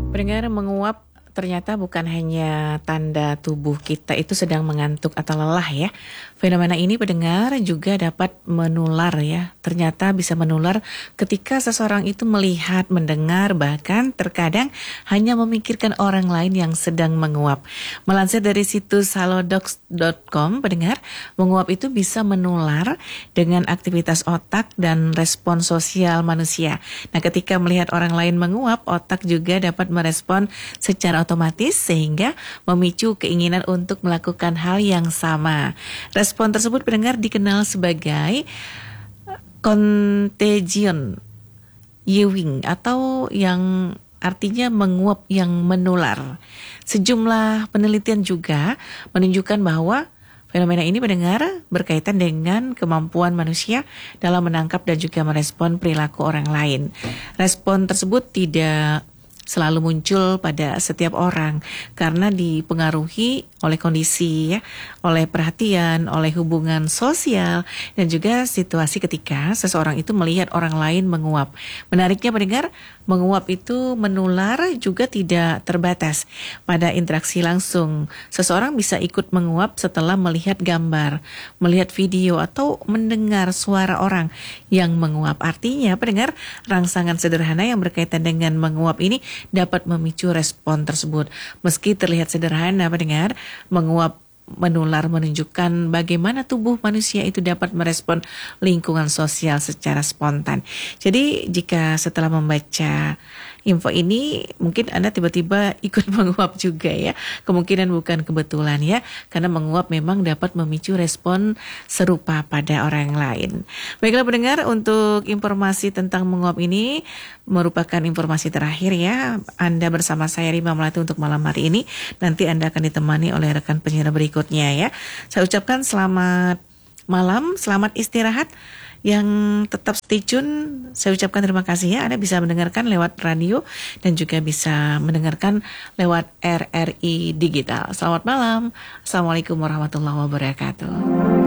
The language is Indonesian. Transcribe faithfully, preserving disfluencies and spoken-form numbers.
Pendengar, menguap ternyata bukan hanya tanda tubuh kita itu sedang mengantuk atau lelah ya. Fenomena ini pendengar juga dapat menular ya. Ternyata bisa menular ketika seseorang itu melihat, mendengar, bahkan terkadang hanya memikirkan orang lain yang sedang menguap. Melansir dari situs halodocs dot com, pendengar, menguap itu bisa menular dengan aktivitas otak dan respon sosial manusia. Nah, ketika melihat orang lain menguap, otak juga dapat merespon secara otomatis sehingga memicu keinginan untuk melakukan hal yang sama. Respon tersebut pendengar dikenal sebagai contagion Ewing atau yang artinya menguap yang menular. Sejumlah penelitian juga menunjukkan bahwa fenomena ini pendengar berkaitan dengan kemampuan manusia dalam menangkap dan juga merespon perilaku orang lain. Respon tersebut tidak selalu muncul pada setiap orang karena dipengaruhi oleh kondisi ya, oleh perhatian, oleh hubungan sosial dan juga situasi ketika seseorang itu melihat orang lain menguap. Menariknya pendengar, menguap itu menular juga tidak terbatas pada interaksi langsung. Seseorang bisa ikut menguap setelah melihat gambar, melihat video atau mendengar suara orang yang menguap. Artinya pendengar, rangsangan sederhana yang berkaitan dengan menguap ini dapat memicu respon tersebut. Meski terlihat sederhana pendengar, menguap menular menunjukkan bagaimana tubuh manusia itu dapat merespon lingkungan sosial secara spontan. Jadi jika setelah membaca info ini mungkin Anda tiba-tiba ikut menguap juga ya. Kemungkinan bukan kebetulan ya, karena menguap memang dapat memicu respon serupa pada orang lain. Baiklah pendengar, untuk informasi tentang menguap ini merupakan informasi terakhir ya. Anda bersama saya Rima Melati untuk malam hari ini. Nanti Anda akan ditemani oleh rekan penyiar berikutnya ya. Saya ucapkan selamat malam, selamat istirahat. Yang tetap stay tune, saya ucapkan terima kasih ya. Anda bisa mendengarkan lewat radio dan juga bisa mendengarkan lewat R R I Digital. Selamat malam. Assalamualaikum warahmatullahi wabarakatuh.